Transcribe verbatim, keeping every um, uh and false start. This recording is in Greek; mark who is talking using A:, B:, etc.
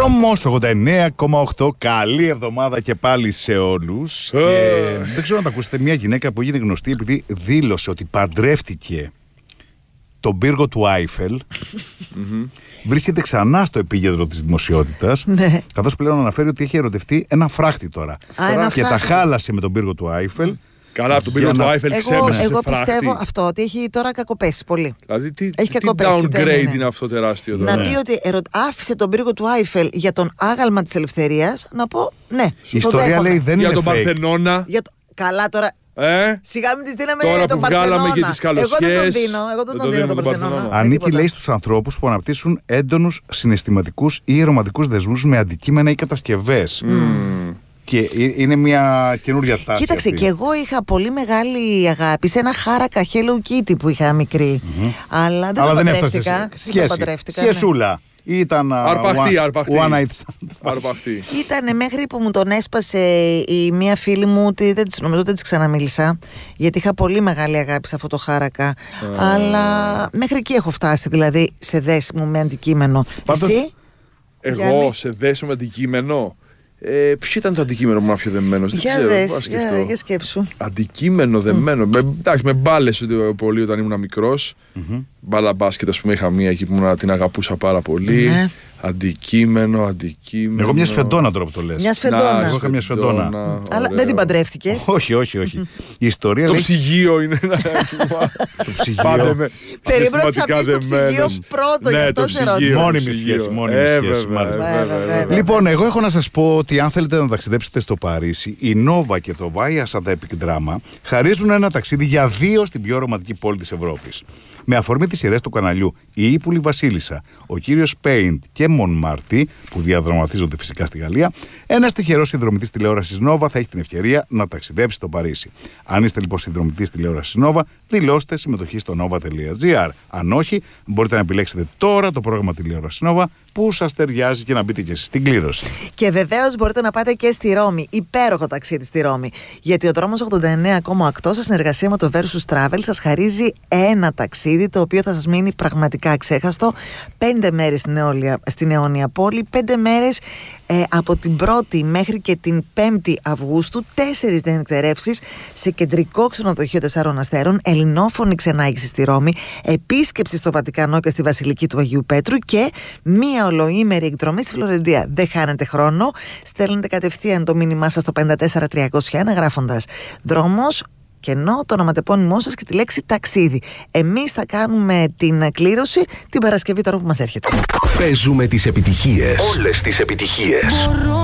A: Δρόμος ογδόντα εννέα κόμμα οκτώ. Καλή εβδομάδα και πάλι σε όλους. Και δεν ξέρω αν τα ακούσετε, μια γυναίκα που έγινε γνωστή επειδή δήλωσε ότι παντρεύτηκε τον πύργο του Άιφελ. Βρίσκεται ξανά στο επίκεντρο της δημοσιότητας.
B: Ναι.
A: Καθώς πλέον αναφέρει ότι έχει ερωτευτεί ένα φράχτη τώρα.
B: Α, ένα
A: και
B: φράχτη.
A: τα χάλασε με τον πύργο του Άιφελ.
C: Καλά, τον πύργο
A: Για
C: του
A: να-
C: Άιφελ
B: Εγώ,
C: ξέπεσε
B: εγώ
C: σε φράχτη.
B: πιστεύω αυτό, ότι έχει τώρα κακοπέσει πολύ.
C: Δηλαδή, τι,
B: Έχει
C: τι
B: κακοπέσει, δεν
C: downgrade
B: είναι.
C: είναι αυτό τεράστιο
B: Να
C: τώρα.
B: πει ότι ερω... άφησε τον πύργο του Άιφελ για τον άγαλμα της ελευθερίας, να πω ναι.
A: Η
B: το
A: ιστορία
B: δέχομαι.
A: λέει δεν
C: Για
A: είναι
C: τον
A: fake.
C: Παρθενώνα.
B: Για το... Καλά τώρα.
C: Ε,
B: Σιγά μην τη δίναμε
C: Τώρα
B: τον
C: που βγάλαμε
B: Παρθενώνα.
C: και τις
B: Εγώ δεν τον
C: καλοσχές,
B: δίνω, εγώ δεν
C: δεν
B: τον
C: τον
B: δίνω
C: δίνουμε
B: τον
C: τον
B: Παρθενώνα.
C: Παρθενώνα.
B: Με
A: Ανήκει,
B: τίποτα.
A: λέει, στους ανθρώπους που αναπτύσσουν έντονους συναισθηματικούς ή ρομαντικούς δεσμούς με αντικείμενα ή κατασκευές. Και ε- είναι μια καινούρια τάση.
B: Κοίταξε,
A: αυτή.
B: και εγώ είχα πολύ μεγάλη αγάπη σε ένα χάρακα Hello Kitty που είχα μικρή. Αλλά δεν
A: Αλλά
B: το
A: δεν έφτασε
B: παντρεύτηκα.
A: σε
B: Δεν το
A: σχέση.
B: παντρεύτηκα, ναι.
A: Σχεσούλα. Ήταν α,
C: Αρπαχτή,
A: one-
C: αρπαχτή.
A: one night stand.
C: Αρπαχτή.
B: Ήτανε μέχρι που μου τον έσπασε η μία φίλη μου, ότι δεν της, νομίζω δεν της ξαναμίλησα, γιατί είχα πολύ μεγάλη αγάπη σε αυτό το χάρακα. Αλλά μέχρι εκεί έχω φτάσει, δηλαδή σε δέσιμο με αντικείμενο.
A: Πάντως-
B: Εσύ?
C: Εγώ
B: Γιάννη.
C: σε δέσιμο αντικείμενο. Ε, ποιο ήταν το αντικείμενο που ήμουν πιο δεμένο, δεν
B: Για
C: ξέρω.
B: δες,
C: πώς να
B: για,
C: σκεφτώ.
B: για σκέψου.
C: Αντικείμενο δεμένο. Με, εντάξει, με μπάλες πολύ όταν ήμουν μικρός. Μπάλα μπάσκετ, ας πούμε, είχα μία εκεί που ήμουν, την αγαπούσα πάρα πολύ.
B: Ναι.
C: Αντικείμενο, αντικείμενο.
A: Εγώ μια σφεντόνα τώρα που το λες.
B: Μια σφεντόνα.
A: Εγώ είχα μια σφεντόνα.
B: Αλλά
C: ωραίο.
B: δεν την παντρεύτηκες.
A: Όχι, όχι, όχι. Η ιστορία
C: Το
A: λέει.
C: ψυγείο είναι ένα έτσι.
A: Το ψυγείο.
C: Πάντα με
B: Περίμενα ότι θα
C: συναισθηματικά
B: πεις το ψυγείο
C: δεμένος.
B: πρώτο, γι'
C: Ναι,
B: αυτό
C: το
B: σε
C: ψυγείο,
B: ρώτησα.
C: το
A: Μόνιμη
C: ψυγείο.
A: σχέση, μόνιμη
C: Ε,
A: σχέση,
C: βέβαια,
A: μάλιστα.
C: βέβαια,
B: Βέβαια,
C: βέβαια.
B: βέβαια.
A: Λοιπόν, εγώ έχω να σας πω ότι αν θέλετε να ταξιδέψετε στο Παρίσι, η Nova και το Viasat Epic Drama χαρίζουν ένα ταξίδι για δύο στην πιο ρομαντική πόλη της Ευρώπης. Με αφορμή τις σειρές του καναλιού Η Ύπουλη Βασίλισσα, ο κύριος Πέιντ και Μονμάρτι, που διαδραματίζονται φυσικά στη Γαλλία, ένας τυχερός συνδρομητής τηλεόρασης Nova θα έχει την ευκαιρία να ταξιδέψει στο Παρίσι. Αν είστε λοιπόν συνδρομητής τηλεόρασης Nova, δηλώστε συμμετοχή στο nova τελεία gr. Αν όχι, μπορείτε να επιλέξετε τώρα το πρόγραμμα τηλεόρασης Nova που σας ταιριάζει και να μπείτε και εσείς στην κλήρωση.
B: Και βεβαίως μπορείτε να πάτε και στη Ρώμη. Υπέροχο ταξίδι στη Ρώμη. Γιατί ο δρόμος ογδόντα εννέα κόμμα οκτώ σε συνεργασία με το Versus Travel σας χαρίζει ένα ταξίδι το οποίο θα σας μείνει πραγματικά αξέχαστο. Πέντε μέρες στην, αιώλια, στην αιώνια πόλη, πέντε μέρες ε, από την πρώτη μέχρι και την πέμπτη Αυγούστου, τέσσερις νυχτερεύσεις σε κεντρικό ξενοδοχείο τεσσάρων αστέρων, ελληνόφωνη ξενάγηση στη Ρώμη, επίσκεψη στο Βατικανό και στη Βασιλική του Αγίου Πέτρου και μία ολοήμερη εκδρομή στη Φλωρεντία. Δεν χάνετε χρόνο. Στέλνετε κατευθείαν το μήνυμά σας στο πέντε τέσσερα τριακόσια ένα γράφοντας δρόμος, κενό, το ονοματεπώνυμό σας και τη λέξη ταξίδι. Εμείς θα κάνουμε την κλήρωση την Παρασκευή τώρα που μας έρχεται.
D: Παίζουμε τις επιτυχίες. Όλες τις επιτυχίες.